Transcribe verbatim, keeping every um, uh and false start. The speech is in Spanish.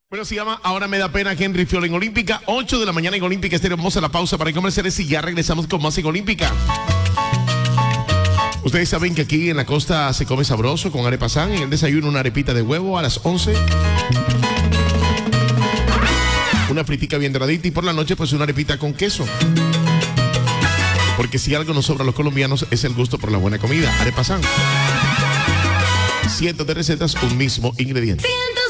Bueno, se llama Ahora me da pena Henry Fiol en Olímpica, ocho de la mañana en Olímpica Estéreo. Vamos a la pausa para comerciales y ya regresamos con más en Olímpica. Ustedes saben que aquí en la costa se come sabroso con arepa san. En el desayuno una arepita de huevo a las once. Una fritica bien doradita y por la noche pues una arepita con queso. Porque si algo nos sobra a los colombianos es el gusto por la buena comida. Arepa san. Cientos de recetas, un mismo ingrediente.